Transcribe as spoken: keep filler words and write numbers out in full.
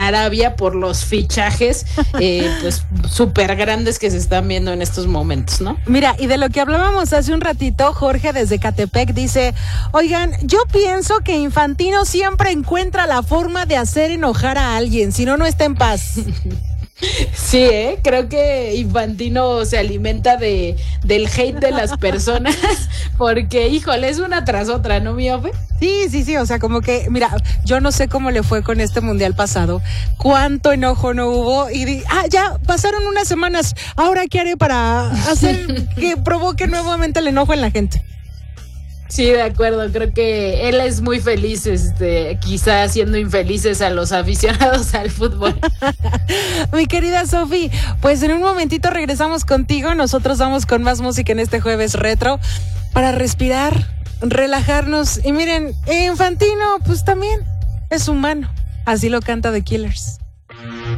Arabia por los fichajes eh, pues súper grandes que se están viendo en estos momentos, ¿no? Mira, y de lo que hablábamos hace un ratito, Jorge desde Catepec dice, oigan, yo pienso que Infantino siempre encuentra la forma de hacer enojar a alguien, si no, no está en paz. Sí, ¿eh? Creo que Infantino se alimenta de del hate de las personas porque, híjole, es una tras otra, ¿no, mi Ofe? Sí, sí, sí, o sea, como que, mira, yo no sé cómo le fue con este mundial pasado, cuánto enojo no hubo y di, ah, ya pasaron unas semanas, ahora qué haré para hacer que provoque nuevamente el enojo en la gente. Sí, de acuerdo, creo que él es muy feliz, este, quizá haciendo infelices a los aficionados al fútbol. Mi querida Sofi, pues en un momentito regresamos contigo, nosotros vamos con más música en este jueves retro para respirar, relajarnos y miren, Infantino pues también es humano, así lo canta The Killers.